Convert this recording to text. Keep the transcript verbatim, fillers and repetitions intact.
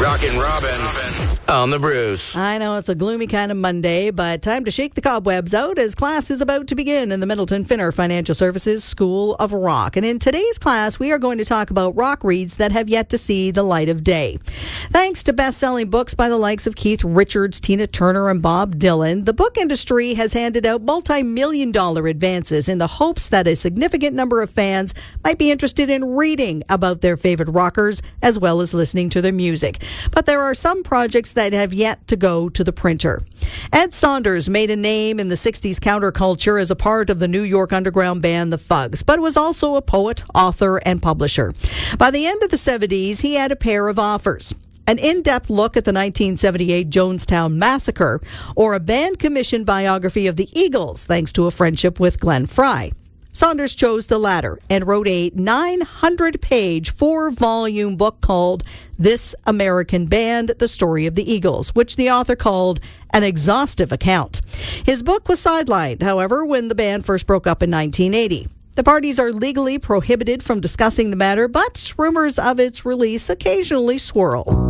Rockin' Robin on the Bruce. I know it's a gloomy kind of Monday, but time to shake the cobwebs out as class is about to begin in the Middleton Finner Financial Services School of Rock. And in today's class, we are going to talk about rock reads that have yet to see the light of day. Thanks to best-selling books by the likes of Keith Richards, Tina Turner, and Bob Dylan, the book industry has handed out multi-million dollar advances in the hopes that a significant number of fans might be interested in reading about their favorite rockers as well as listening to their music. But there are some projects that have yet to go to the printer. Ed Saunders made a name in the sixties counterculture as a part of the New York underground band The Fugs, but was also a poet, author, and publisher. By the end of the seventies, he had a pair of offers: an in-depth look at the nineteen seventy-eight Jonestown Massacre, or a band commission biography of the Eagles, thanks to a friendship with Glenn Frey. Saunders chose the latter and wrote a nine hundred page, four-volume book called This American Band, The Story of the Eagles, which the author called an exhaustive account. His book was sidelined, however, when the band first broke up in nineteen eighty. The parties are legally prohibited from discussing the matter, but rumors of its release occasionally swirl.